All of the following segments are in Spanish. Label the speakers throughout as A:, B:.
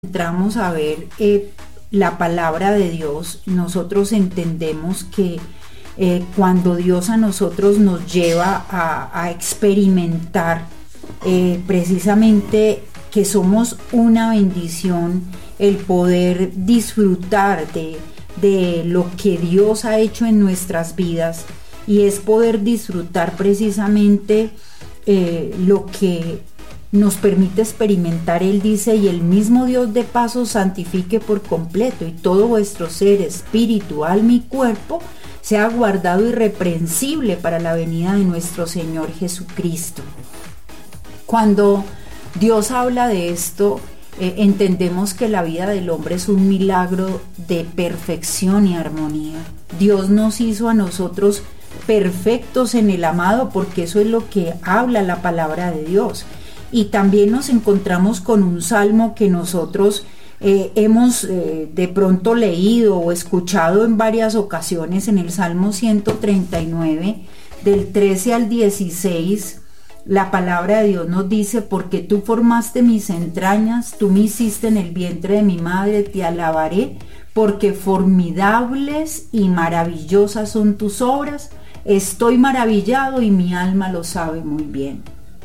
A: entramos a ver la palabra de Dios, nosotros entendemos que cuando Dios a nosotros nos lleva a experimentar precisamente que somos una bendición, el poder disfrutar de lo que Dios ha hecho en nuestras vidas, y es poder disfrutar precisamente lo que nos permite experimentar. Él dice: y el mismo Dios de paz os santifique por completo, y todo vuestro ser, espíritu, alma y cuerpo sea guardado irreprensible para la venida de nuestro Señor Jesucristo. Cuando Dios habla de esto, entendemos que la vida del hombre es un milagro de perfección y armonía. Dios nos hizo a nosotros perfectos en el amado, porque eso es lo que habla la palabra de Dios. Y también nos encontramos con un salmo que nosotros hemos de pronto leído o escuchado en varias ocasiones, en el Salmo 139, del 13 al 16. La palabra de Dios nos dice: porque tú formaste mis entrañas, tú me hiciste en el vientre de mi madre, te alabaré, porque formidables y maravillosas son tus obras, estoy maravillado y mi alma lo sabe muy bien.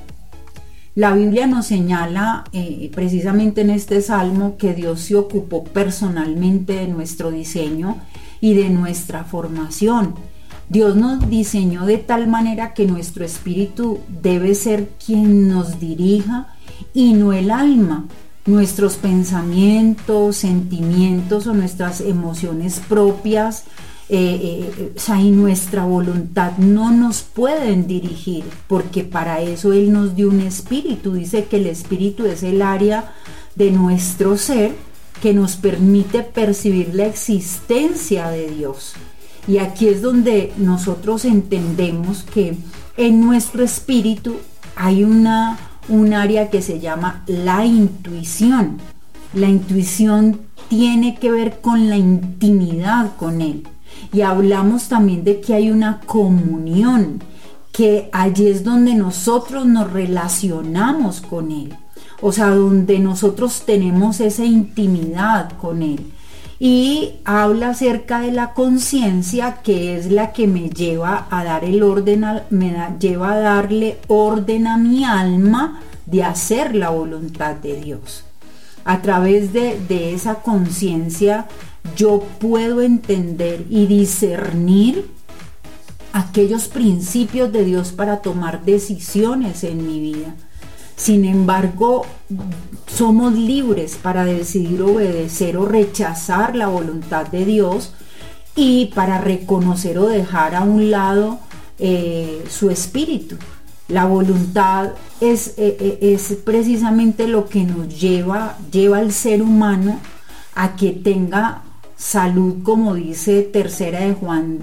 A: La Biblia nos señala precisamente en este salmo que Dios se ocupó personalmente de nuestro diseño y de nuestra formación. Dios nos diseñó de tal manera que nuestro espíritu debe ser quien nos dirija y no el alma. Nuestros pensamientos, sentimientos o nuestras emociones propias y nuestra voluntad no nos pueden dirigir, porque para eso Él nos dio un espíritu. Dice que el espíritu es el área de nuestro ser que nos permite percibir la existencia de Dios. Y aquí es donde nosotros entendemos que en nuestro espíritu hay un área que se llama la intuición. La intuición tiene que ver con la intimidad con Él. Y hablamos también de que hay una comunión, que allí es donde nosotros nos relacionamos con Él, o sea, donde nosotros tenemos esa intimidad con Él. Y habla acerca de la conciencia, que es la que me lleva a dar el orden, lleva a darle orden a mi alma de hacer la voluntad de Dios. A través de esa conciencia yo puedo entender y discernir aquellos principios de Dios para tomar decisiones en mi vida. Sin embargo, somos libres para decidir obedecer o rechazar la voluntad de Dios, y para reconocer o dejar a un lado su espíritu. La voluntad es precisamente lo que nos lleva al ser humano a que tenga salud, como dice tercera de Juan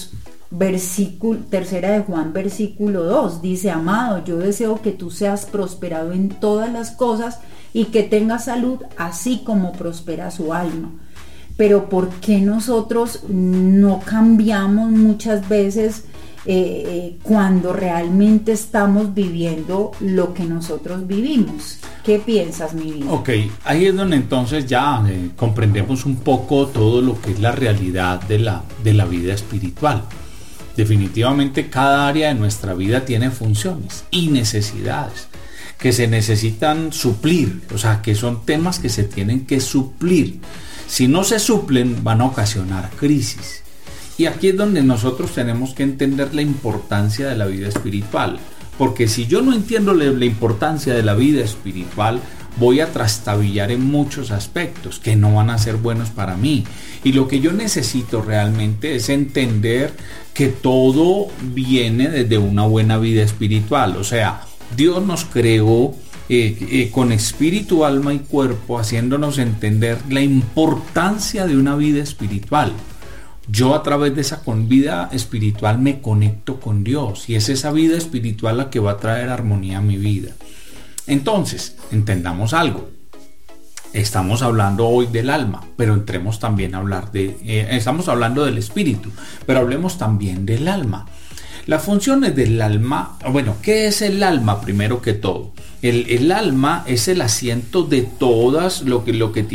A: versículo 2, dice: amado, yo deseo que tú seas prosperado en todas las cosas y que tengas salud, así como prospera su alma. Pero ¿por qué nosotros no cambiamos muchas veces cuando realmente estamos viviendo lo que nosotros vivimos? ¿Qué piensas, mi vida?
B: Ok, ahí es donde entonces ya comprendemos un poco todo lo que es la realidad de la vida espiritual. Definitivamente cada área de nuestra vida tiene funciones y necesidades que se necesitan suplir, o sea, que son temas que se tienen que suplir. Si no se suplen, van a ocasionar crisis. Y aquí es donde nosotros tenemos que entender la importancia de la vida espiritual. Porque si yo no entiendo la importancia de la vida espiritual, voy a trastabillar en muchos aspectos que no van a ser buenos para mí. Y lo que yo necesito realmente es entender que todo viene desde una buena vida espiritual. O sea, Dios nos creó con espíritu, alma y cuerpo, haciéndonos entender la importancia de una vida espiritual. Yo a través de esa vida espiritual me conecto con Dios, y es esa vida espiritual la que va a traer armonía a mi vida. Entonces, entendamos algo. Estamos hablando hoy del alma, pero entremos también a hablar estamos hablando del espíritu, pero hablemos también del alma. Las funciones del alma, bueno, ¿qué es el alma primero que todo? El alma es el asiento de todas lo que